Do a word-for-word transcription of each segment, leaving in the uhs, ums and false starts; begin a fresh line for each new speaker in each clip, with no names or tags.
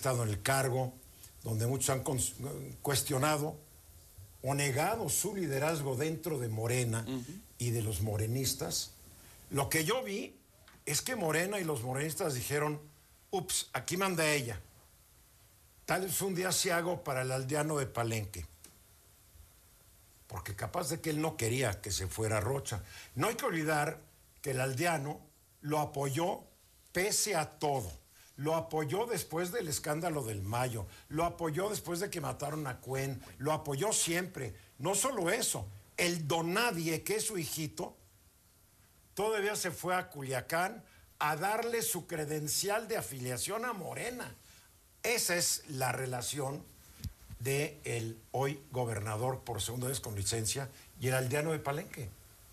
estado en el cargo, donde muchos han cuestionado o negado su liderazgo dentro de Morena uh-huh. y de los morenistas. Lo que yo vi es que Morena y los morenistas dijeron, ups, aquí manda ella. Tal vez un día se hago para el aldeano de Palenque. Porque capaz de que él no quería que se fuera Rocha. No hay que olvidar que el aldeano lo apoyó pese a todo. Lo apoyó después del escándalo del Mayo. Lo apoyó después de que mataron a Cuen. Lo apoyó siempre. No solo eso, el Donadie, que es su hijito, todavía se fue a Culiacán a darle su credencial de afiliación a Morena. Esa es la relación del hoy gobernador por segunda vez con licencia y el aldeano de Palenque.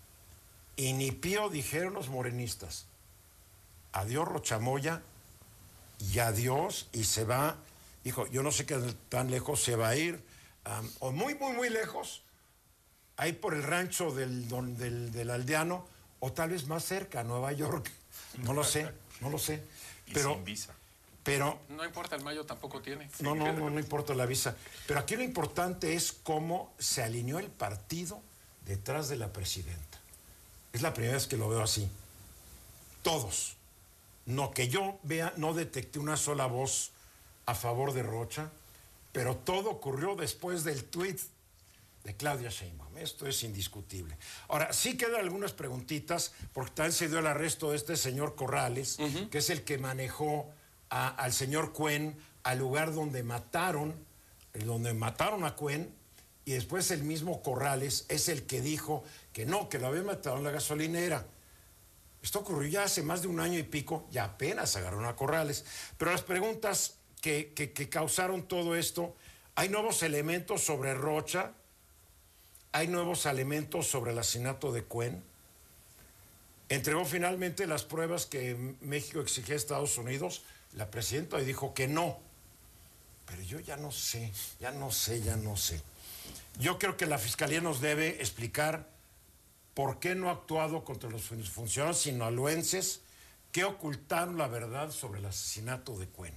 Y ni pío dijeron los morenistas. Adiós Rochamoya y adiós, y se va. Dijo, yo no sé qué tan lejos se va a ir, um, o muy, muy, muy lejos, ahí por el rancho del, del, del aldeano, o tal vez más cerca, Nueva York. No lo sé, no lo sé.
Y
pero,
sin visa.
Pero,
no importa, el Mayo tampoco tiene.
No, no, no, no importa la visa. Pero aquí lo importante es cómo se alineó el partido detrás de la presidenta. Es la primera vez que lo veo así. Todos. No, que yo vea, no detecté una sola voz a favor de Rocha, pero todo ocurrió después del tuit de Claudia Sheinbaum. Esto es indiscutible. Ahora, sí quedan algunas preguntitas, porque también se dio el arresto de este señor Corrales, uh-huh. que es el que manejó a, al señor Cuen al lugar donde mataron, donde mataron a Cuen, y después el mismo Corrales es el que dijo que no, que lo había matado en la gasolinera. Esto ocurrió ya hace más de un año y pico, ya apenas agarraron a Corrales. Pero las preguntas que, que, que causaron todo esto, hay nuevos elementos sobre Rocha, hay nuevos elementos sobre el asesinato de Cuen. Entregó finalmente las pruebas que México exigía a Estados Unidos, la presidenta dijo que no. Pero yo ya no sé, ya no sé, ya no sé. Yo creo que la Fiscalía nos debe explicar por qué no ha actuado contra los funcionarios sinaloenses que ocultaron la verdad sobre el asesinato de Cuen,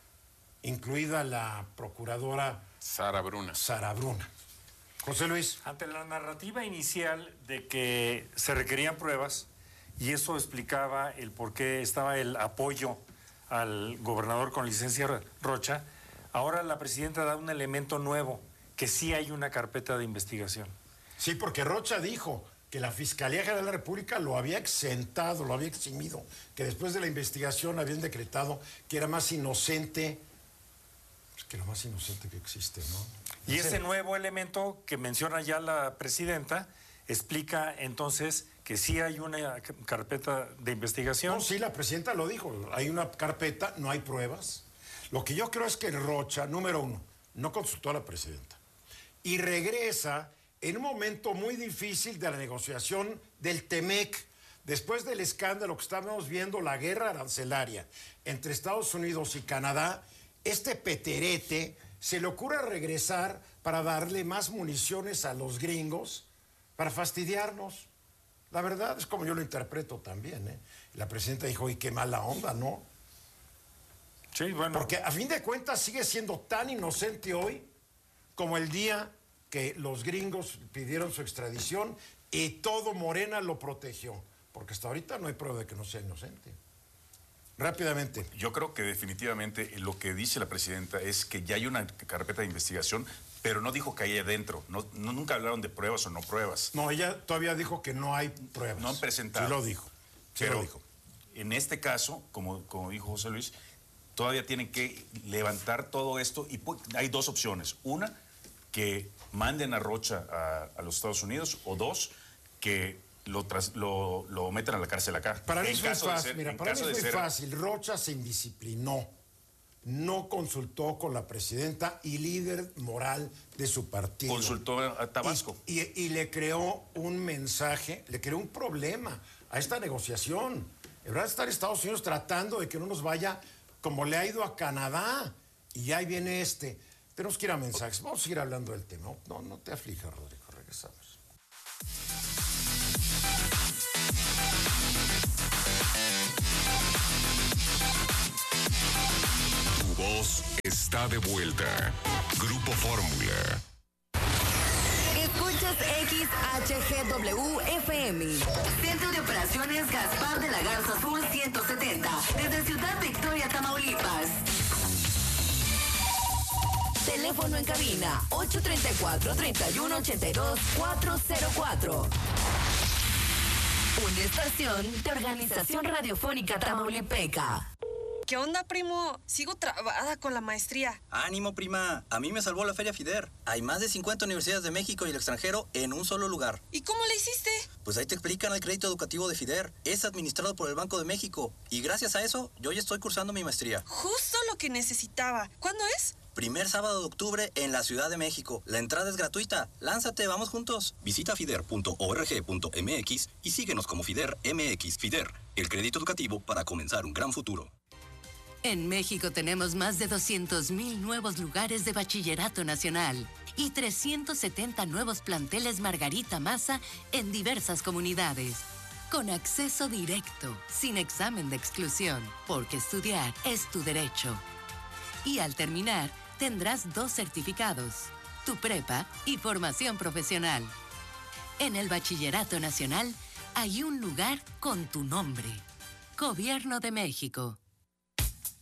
incluida la procuradora
Sara Bruna.
Sara Bruna. José Luis.
Ante la narrativa inicial de que se requerían pruebas, y eso explicaba el por qué estaba el apoyo al gobernador con licencia Rocha, ahora la presidenta da un elemento nuevo, que sí hay una carpeta de investigación.
Sí, porque Rocha dijo que la Fiscalía General de la República lo había exentado, lo había eximido, que después de la investigación habían decretado que era más inocente, pues que lo más inocente que existe, ¿no?
Y ese nuevo elemento que menciona ya la presidenta explica entonces que sí hay una carpeta de investigación.
No, sí, la presidenta lo dijo, hay una carpeta, no hay pruebas. Lo que yo creo es que Rocha, número uno, no consultó a la presidenta y regresa en un momento muy difícil de la negociación del Temec, después del escándalo que estábamos viendo, la guerra arancelaria entre Estados Unidos y Canadá. Este peterete se le ocurre regresar para darle más municiones a los gringos, para fastidiarnos. La verdad es como yo lo interpreto también, ¿eh? La presidenta dijo, y qué mala onda, ¿no?
Sí, bueno.
Porque a fin de cuentas sigue siendo tan inocente hoy como el día que los gringos pidieron su extradición y todo Morena lo protegió, porque hasta ahorita no hay prueba de que no sea inocente. Rápidamente.
Yo creo que definitivamente lo que dice la presidenta es que ya hay una carpeta de investigación, pero no dijo que hay adentro. No, no, nunca hablaron de pruebas o no pruebas.
No, ella todavía dijo que no hay pruebas.
No han presentado.
Sí lo dijo. Sí
pero
lo dijo.
En este caso, como, como dijo José Luis, todavía tienen que levantar todo esto y hay dos opciones. Una, que manden a Rocha a, a los Estados Unidos, o dos, que lo, tras, lo, lo metan a la cárcel acá.
Para mí es muy fácil, mira, para mí es muy ser... fácil. Rocha se indisciplinó, no consultó con la presidenta y líder moral de su partido.
Consultó a Tabasco.
Y, y, y le creó un mensaje, le creó un problema a esta negociación. Deberá estar Estados Unidos tratando de que no nos vaya como le ha ido a Canadá. Y ahí viene este. Tenemos que ir a mensajes. Vamos a seguir hablando del tema. No, no te aflijas, Rodrigo. Regresamos.
Tu voz veintidós está de vuelta. Grupo Fórmula.
Escuchas X H G W F M. Centro de Operaciones Gaspar de la Garza Sur ciento setenta. Desde Ciudad Victoria, Tamaulipas. Teléfono en cabina ocho tres cuatro, tres uno ocho dos, cuatro cero cuatro. Una estación de Organización Radiofónica Tamaulipeca.
¿Qué onda, primo? Sigo trabada con la maestría.
Ánimo, prima. A mí me salvó la Feria FIDER. Hay más de cincuenta universidades de México y el extranjero en un solo lugar.
¿Y cómo le hiciste?
Pues ahí te explican el crédito educativo de FIDER. Es administrado por el Banco de México. Y gracias a eso, yo ya estoy cursando mi maestría.
Justo lo que necesitaba. ¿Cuándo es?
Primer sábado de octubre en la Ciudad de México. La entrada es gratuita. Lánzate, vamos juntos. Visita fider punto org punto m x y síguenos como FIDER M X. FIDER, el crédito educativo para comenzar un gran futuro.
En México tenemos más de doscientos mil nuevos lugares de bachillerato nacional y trescientos setenta nuevos planteles Margarita Maza en diversas comunidades. Con acceso directo, sin examen de exclusión, porque estudiar es tu derecho. Y al terminar, tendrás dos certificados, tu prepa y formación profesional. En el Bachillerato Nacional hay un lugar con tu nombre. Gobierno de México.